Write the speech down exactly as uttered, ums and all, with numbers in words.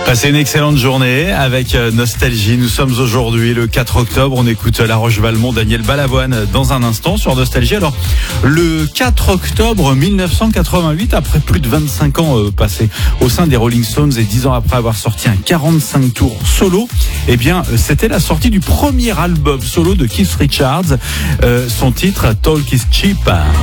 Passez une excellente journée avec Nostalgie. Nous sommes aujourd'hui le quatre octobre. On écoute La Roche-Valmont, Daniel Balavoine dans un instant sur Nostalgie. Alors, le quatre octobre mille neuf cent quatre-vingt-huit, après plus de vingt-cinq ans euh, passés au sein des Rolling Stones et dix ans après avoir sorti un quarante-cinq tours solo, eh bien, c'était la sortie du premier album solo de Keith Richards. Euh, son titre, Talk is Cheap.